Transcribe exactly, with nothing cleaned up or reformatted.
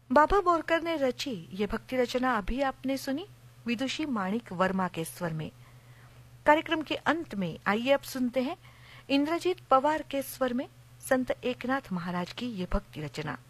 बाबा बोरकर ने रची ये भक्ति रचना अभी आपने सुनी विदुषी माणिक वर्मा के स्वर में। कार्यक्रम के अंत में आइए अब सुनते हैं इंद्रजीत पवार के स्वर में संत एकनाथ महाराज की ये भक्ति रचना।